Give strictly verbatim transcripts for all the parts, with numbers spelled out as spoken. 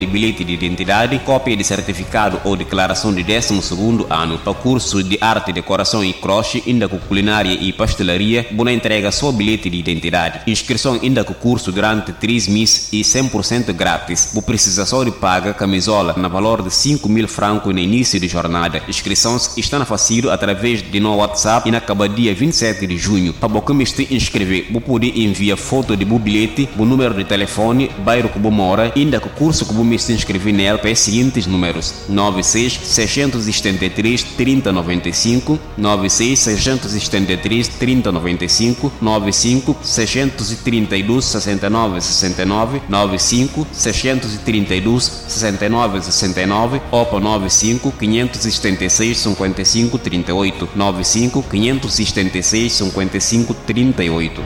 de bilhete de identidade, cópia de certificado ou declaração de décimo segundo ano. Para o curso de arte, decoração e crochê, ainda com culinária e pastelaria, Buna entrega só bilhete de identidade. Inscrição ainda com curso durante três meses e cem por cento grátis. Por precisa só de paga camisola na valor de cinco mil francos no início de jornada. Inscrições estão a fazer através de no WhatsApp e na acaba dia vinte e sete de junho. Para você me inscrever, você pode enviar foto de bilhete, o número de telefone, bairro que você mora, ainda com o curso que você se inscrever nela para os seguintes números: nove seis, seis sete três, três zero nove cinco, nove seis, seis sete três, três zero nove cinco, nove cinco, seis três dois, seis nove seis nove, nove cinco, seis três dois, seis nove seis nove ou para nove cinco, cinco sete seis, cinco cinco três oito, nove cinco, cinco sete seis, cinco cinco três oito.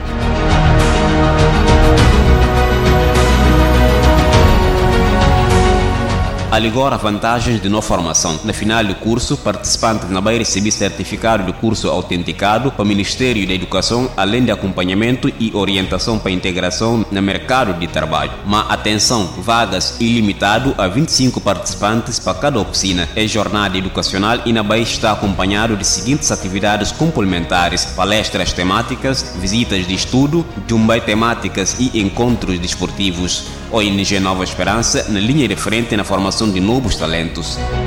Agora, vantagens de não formação. Na final do curso, participantes não vai receber certificado de curso autenticado para o Ministério da Educação, além de acompanhamento e orientação para a integração no mercado de trabalho. Mas atenção, vagas ilimitado a vinte e cinco participantes para cada oficina. É jornada educacional e não vai estar acompanhado de seguintes atividades complementares: palestras temáticas, visitas de estudo, jumbai temáticas e encontros desportivos. O O N G Nova Esperança na linha de frente na formação de novos talentos.